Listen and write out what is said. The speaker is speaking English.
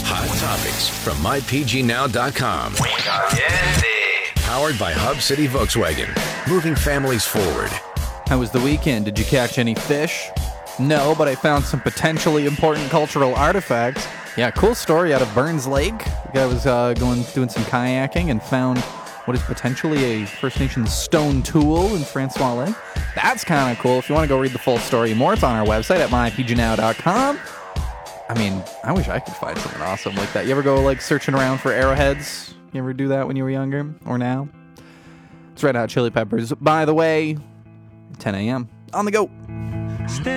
Hot topics from mypgnow.com. Powered by Hub City Volkswagen. Moving families forward. How was the weekend? Did you catch any fish? No, but I found some potentially important cultural artifacts. Yeah, cool story out of Burns Lake. The guy was doing some kayaking and found what is potentially a First Nations stone tool in Francois Lake. That's kind of cool. If you want to go read the full story more, it's on our website at mypgnow.com. I mean, I wish I could find something awesome like that. You ever go searching around for arrowheads? You ever do that when you were younger or now? It's Red Hot Chili Peppers. By the way, 10 a.m. on the go.